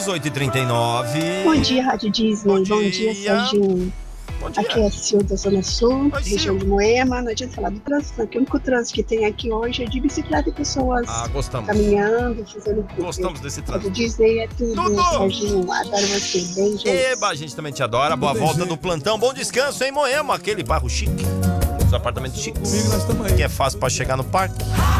8h39. Bom dia, Rádio Disney. Bom dia, Serginho. Bom dia. Aqui é a Sil da Zona Sul, Oi, região Sil. de Moema. Não adianta falar do trânsito, porque o único trânsito que tem aqui hoje é de bicicleta e pessoas Gostamos. caminhando, fazendo tudo. Gostamos desse Rádio trânsito. Disney é tudo, Tudo! Serginho. Adoro você. Beijos. Eba, a gente também te adora. Boa volta do plantão. Bom descanso em Moema, aquele bairro chique. Os apartamentos chiques. Que é fácil pra chegar no parque.